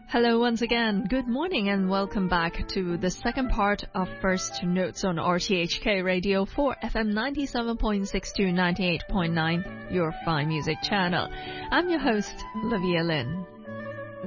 Hello once again. Good morning and welcome back to the second part of First Notes on RTHK Radio 4 FM 97.6 to 98.9, your fine music channel. I'm your host, Livia Lin.